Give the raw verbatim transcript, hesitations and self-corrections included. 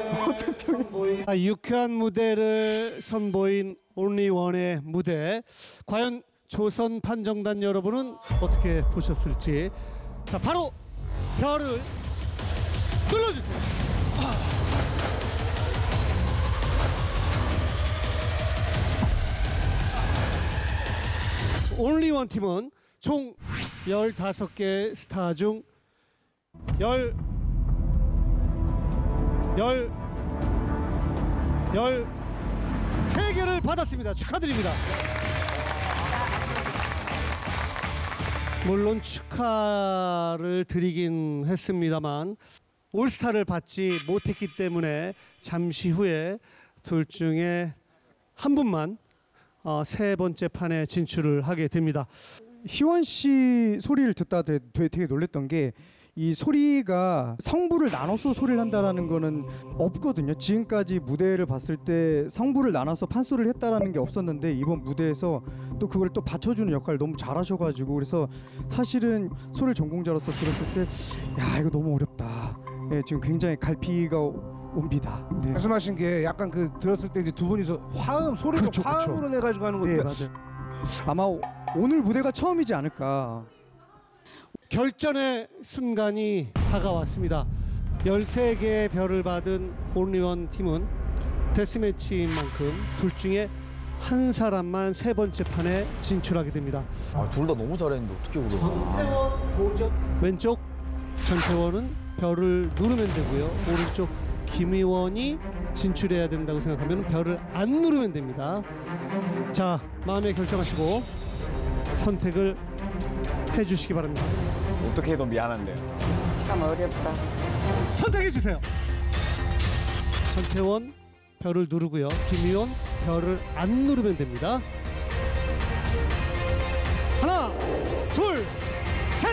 아, 유쾌한 무대를 선보인 온리원의 무대, 과연 조선 판정단 여러분은 어떻게 보셨을지. 자, 바로 별을 눌러주세요. 온리원 팀은 총 열다섯 개 스타 중 열, 열, 열세 개를 받았습니다. 축하드립니다. 물론 축하를 드리긴 했습니다만 올스타를 받지 못했기 때문에 잠시 후에 둘 중에 한 분만 어, 세 번째 판에 진출을 하게 됩니다. 희원 씨 소리를 듣다 되게, 되게 놀랬던 게 이 소리가 성부를 나눠서 소리를 한다라는 거는 없거든요. 지금까지 무대를 봤을 때 성부를 나눠서 판소리를 했다라는 게 없었는데 이번 무대에서 또 그걸 또 받쳐주는 역할을 너무 잘하셔가지고 그래서 사실은 소리 전공자로서 들었을 때 야 이거 너무 어렵다. 예, 지금 굉장히 갈피가 옵니다. 네. 말씀하신 게 약간 그 들었을 때 이제 두 분이서 화음 소리도 그렇죠, 그렇죠. 화음으로 내 가지고 하는 거. 네 맞아요. 아마 오늘 무대가 처음이지 않을까. 결전의 순간이 다가왔습니다. 열세 개의 별을 받은 온리원 팀은 데스매치인 만큼 둘 중에 한 사람만 세 번째 판에 진출하게 됩니다. 아, 둘 다 너무 잘했는데 어떻게 그러지? 전태원 도전. 왼쪽 전태원은 별을 누르면 되고요. 오른쪽 김희원이 진출해야 된다고 생각하면 별을 안 누르면 됩니다. 자, 마음에 결정하시고 선택을 해주시기 바랍니다. 어떻게 해도 미안한데요. 참 어렵다. 선택해 주세요. 전태원 별을 누르고요. 김희원 별을 안 누르면 됩니다. 하나,